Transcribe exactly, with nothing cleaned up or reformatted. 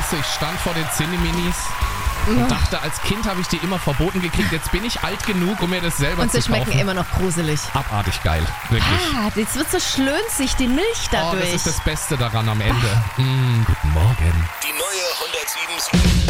Weißt du, ich stand vor den Cineminis und dachte, als Kind habe ich die immer verboten gekriegt. Jetzt bin ich alt genug, um mir das selber Und zu sie kaufen. schmecken immer noch gruselig. Abartig geil, wirklich. Ah, jetzt wird so schlönzig, die Milch dadurch. Oh, das ist das Beste daran am Ende. Mm, guten Morgen. Die neue hundertsieben